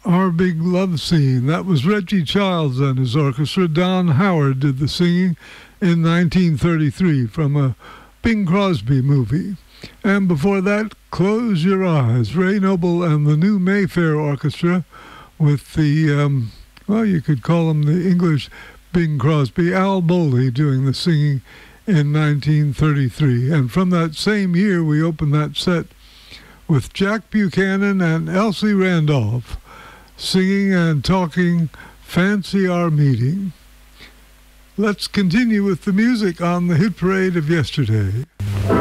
Our Big Love Scene. That was Reggie Childs and his orchestra. Don Howard did the singing in 1933 from a Bing Crosby movie. And before that, Close Your Eyes, Ray Noble and the New Mayfair Orchestra with the, well, you could call him the English Bing Crosby, Al Bowley doing the singing in 1933. And from that same year, we opened that set with Jack Buchanan and Elsie Randolph singing and talking Fancy Our Meeting. Let's continue with the music on the hit parade of yesterday.